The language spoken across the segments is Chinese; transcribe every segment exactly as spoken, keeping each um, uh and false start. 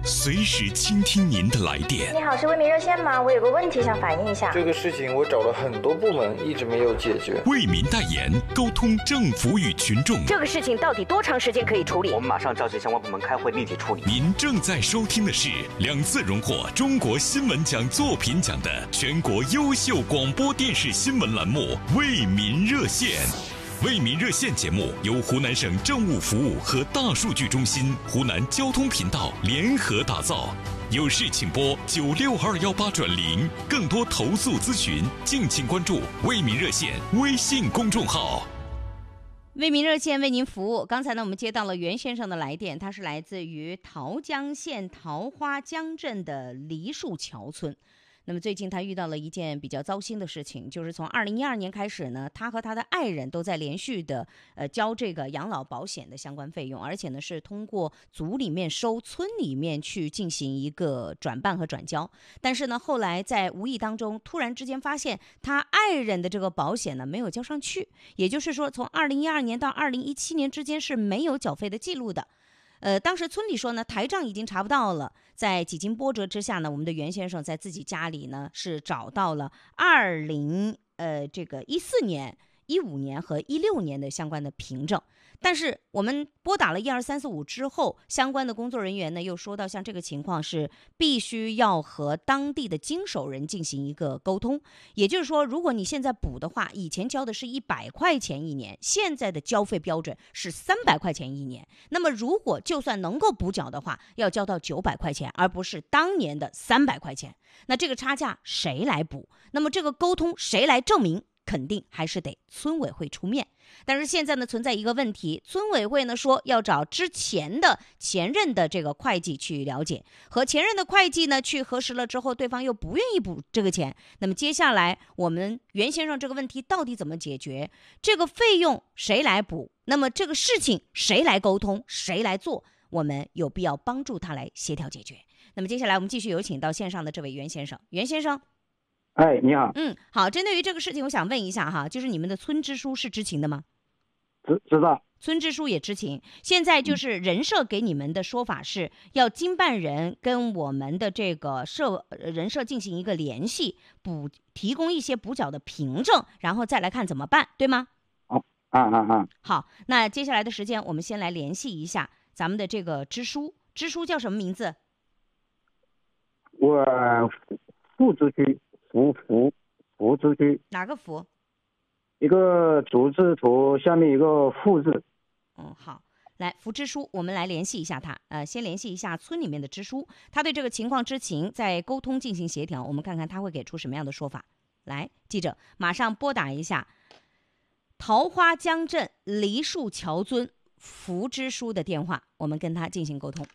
随时倾听您的来电。 你好，是为民热线吗？我有个问题想反映一下。 这个事情我找了很多部门，一直没有解决。 为民代言，沟通政府与群众。 这个事情到底多长时间可以处理？ 我们马上召集相关部门开会，立即处理。 您正在收听的是两次荣获中国新闻奖作品奖的全国优秀广播电视新闻栏目《为民热线》。为民热线节目由湖南省政务服务和大数据中心、湖南交通频道联合打造。有事请拨九六二幺八转零，更多投诉咨询，敬请关注为民热线微信公众号。 为民热线为您服务。刚才呢，我们接到了袁先生的来电，他是来自于桃江县桃花江镇的梨树桥村。那么最近他遇到了一件比较糟心的事情，就是从二零一二年开始呢，他和他的爱人都在连续的呃交这个养老保险的相关费用，而且呢是通过组里面收，村里面去进行一个转办和转交。但是呢，后来在无意当中突然之间发现他爱人的这个保险呢没有交上去，也就是说从二零一二年到二零一七年之间是没有缴费的记录的。呃，当时村里说呢，台账已经查不到了。在几经波折之下呢，我们的袁先生在自己家里呢是找到了二零呃这个一四年、一五年和一六年的相关的凭证。但是我们拨打了一二三四五之后，相关的工作人员呢又说到，像这个情况是必须要和当地的经手人进行一个沟通。也就是说，如果你现在补的话，以前交的是一百块钱一年，现在的交费标准是三百块钱一年。那么如果就算能够补缴的话，要交到九百块钱，而不是当年的三百块钱。那这个差价谁来补？那么这个沟通谁来证明？肯定还是得村委会出面。但是现在呢存在一个问题，村委会呢说要找之前的前任的这个会计去了解，和前任的会计呢去核实了之后，对方又不愿意补这个钱。那么接下来我们袁先生这个问题到底怎么解决？这个费用谁来补？那么这个事情谁来沟通？谁来做？我们有必要帮助他来协调解决。那么接下来我们继续有请到线上的这位袁先生。袁先生， 哎，你好。 嗯，好。针对于这个事情，我想问一下哈，就是你们的村支书是知情的吗？ 知知道。 村支书也知情。现在就是人社给你们的说法是要经办人跟我们的这个社人社进行一个联系，补提供一些补缴的凭证，然后再来看怎么办，对吗？ 哦，啊啊啊。 好，那接下来的时间，我们先来联系一下咱们的这个支书。支书叫什么名字？ 我副支书。福福福支书。 哪个福？ 一个竹字头下面一个副字。 嗯，好，来福支书，我们来联系一下他。呃，先联系一下村里面的支书，他对这个情况知情，在沟通进行协调，我们看看他会给出什么样的说法。来，记者马上拨打一下桃花江镇梨树桥村福支书的电话，我们跟他进行沟通。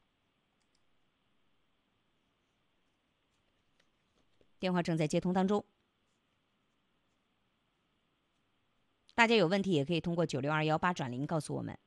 电话正在接通当中，大家有问题也可以通过九六二幺八转零告诉我们。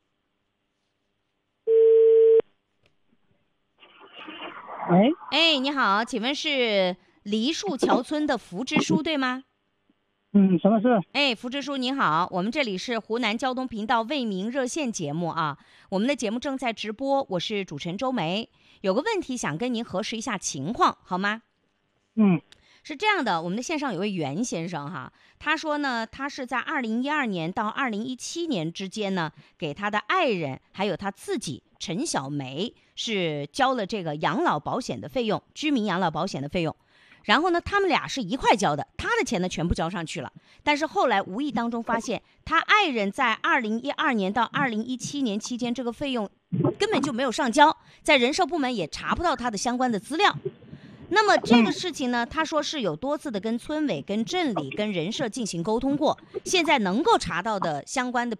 喂， 哎，你好，请问是梨树桥村的福支书对吗？ 嗯，什么事？ 哎，福支书您好，我们这里是湖南交通频道为民热线节目啊，我们的节目正在直播，我是主持人周梅，有个问题想跟您核实一下情况，好吗？ 嗯， 是这样的，我们的线上有位袁先生哈，他说呢，他是在二零一二年到二零一七年之间呢，给他的爱人还有他自己陈小梅是交了这个养老保险的费用，居民养老保险的费用。然后呢，他们俩是一块交的，他的钱呢全部交上去了。但是后来无意当中发现，他爱人在二零一二年到二零一七年期间，这个费用根本就没有上交，在人社部门也查不到他的相关的资料。那么这个事情呢，他说是有多次的跟村委、跟镇里、跟人社进行沟通过，现在能够查到的相关的